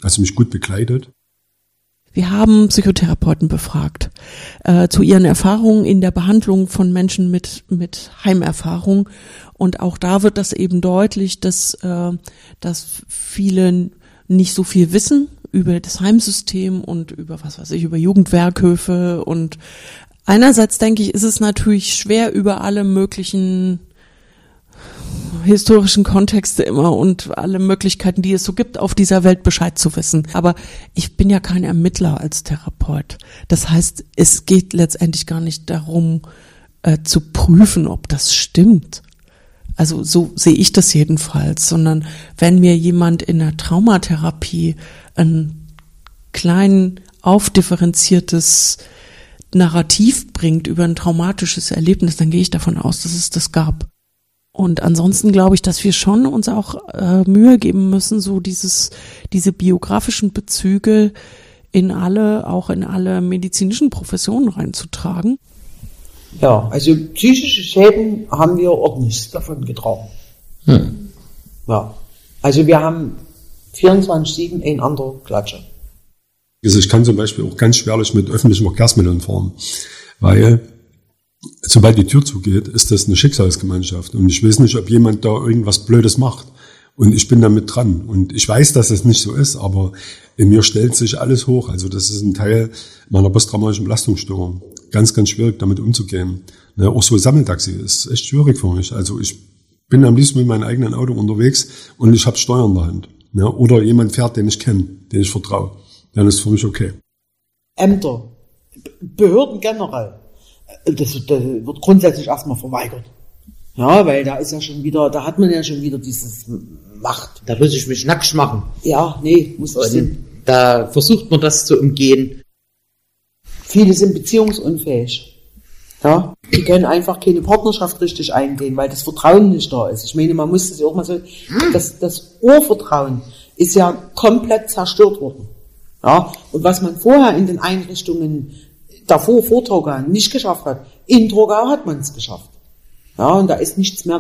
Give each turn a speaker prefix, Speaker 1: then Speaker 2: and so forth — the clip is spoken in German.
Speaker 1: also mich gut begleitet.
Speaker 2: Wir haben Psychotherapeuten befragt zu ihren Erfahrungen in der Behandlung von Menschen mit Heimerfahrung. Und auch da wird das eben deutlich, dass viele nicht so viel wissen über das Heimsystem und über, über Jugendwerkhöfe. Und einerseits denke ich, ist es natürlich schwer, über alle möglichen historischen Kontexte immer und alle Möglichkeiten, die es so gibt, auf dieser Welt Bescheid zu wissen. Aber ich bin ja kein Ermittler als Therapeut. Das heißt, es geht letztendlich gar nicht darum, zu prüfen, ob das stimmt. Also so sehe ich das jedenfalls, sondern wenn mir jemand in der Traumatherapie ein klein aufdifferenziertes Narrativ bringt über ein traumatisches Erlebnis, dann gehe ich davon aus, dass es das gab. Und ansonsten glaube ich, dass wir schon uns auch Mühe geben müssen, so diese biografischen Bezüge auch in alle medizinischen Professionen reinzutragen.
Speaker 3: Ja, also psychische Schäden haben wir ordentlich davon getragen. Ja, also wir haben 24/7 ein anderer Klatsche.
Speaker 1: Also ich kann zum Beispiel auch ganz schwerlich mit öffentlichen Verkehrsmitteln fahren, weil sobald die Tür zugeht, ist das eine Schicksalsgemeinschaft. Und ich weiß nicht, ob jemand da irgendwas Blödes macht. Und ich bin damit dran. Und ich weiß, dass es nicht so ist, aber in mir stellt sich alles hoch. Also das ist ein Teil meiner posttraumatischen Belastungsstörung. Ganz, ganz schwierig, damit umzugehen. Ne, auch so Sammeltaxi ist echt schwierig für mich. Also ich bin am liebsten mit meinem eigenen Auto unterwegs und ich habe Steuer in der Hand. Ne, oder jemand fährt, den ich kenne, den ich vertraue. Dann ist es für mich okay.
Speaker 3: Ämter, Behörden generell. Das wird grundsätzlich erstmal verweigert. Ja, weil da hat man ja schon wieder dieses Macht.
Speaker 4: Da muss ich mich nackig machen.
Speaker 3: Ja, nee, muss nicht sein.
Speaker 4: Da versucht man das zu umgehen.
Speaker 3: Viele sind beziehungsunfähig. Ja, die können einfach keine Partnerschaft richtig eingehen, weil das Vertrauen nicht da ist. Ich meine, man muss das ja auch mal so, das Urvertrauen ist ja komplett zerstört worden. Ja, und was man vorher in den Einrichtungen vor Torgau nicht geschafft hat, in Torgau hat man es geschafft. Ja, und da ist nichts mehr